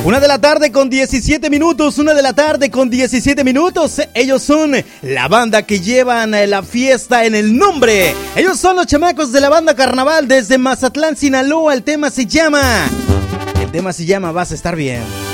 Una de la tarde con 17 minutos, 1 de la tarde con 17 minutos. Ellos son la banda que llevan la fiesta en el nombre. Ellos son los chamacos de la banda Carnaval desde Mazatlán, Sinaloa. El tema se llama Vas a estar bien.